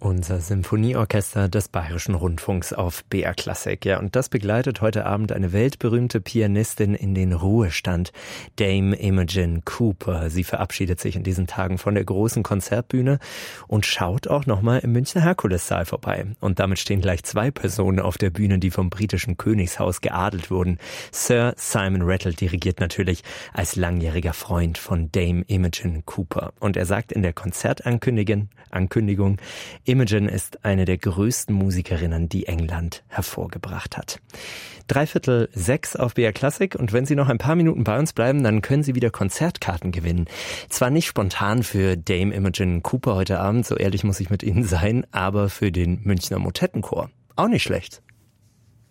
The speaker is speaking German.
Unser Symphonieorchester des Bayerischen Rundfunks auf BR Classic. Ja, und das begleitet heute Abend eine weltberühmte Pianistin in den Ruhestand, Dame Imogen Cooper. Sie verabschiedet sich in diesen Tagen von der großen Konzertbühne und schaut auch nochmal im Münchner Herkulessaal vorbei. Und damit stehen gleich zwei Personen auf der Bühne, die vom britischen Königshaus geadelt wurden. Sir Simon Rattle dirigiert natürlich als langjähriger Freund von Dame Imogen Cooper. Und er sagt in der Konzertankündigung, Imogen ist eine der größten Musikerinnen, die England hervorgebracht hat. 5:45 auf BR Classic, und wenn Sie noch ein paar Minuten bei uns bleiben, dann können Sie wieder Konzertkarten gewinnen. Zwar nicht spontan für Dame Imogen Cooper heute Abend, so ehrlich muss ich mit Ihnen sein, aber für den Münchner Motettenchor. Auch nicht schlecht.